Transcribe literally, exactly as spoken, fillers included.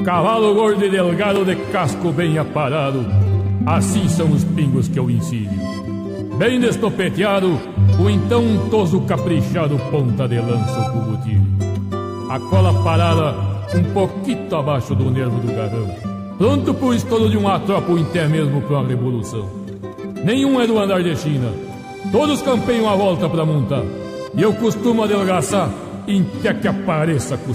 Cavalo gordo e delgado de casco bem aparado, assim são os pingos que eu ensino. Bem destopeteado, o então untoso caprichado ponta de lança o cubutilho. A cola parada um pouquinho abaixo do nervo do garrão, pronto pro estouro de um atropo ou até mesmo pra uma revolução. Nenhum é do andar de China, todos campeiam a volta pra montar, e eu costumo adelgaçar até que apareça com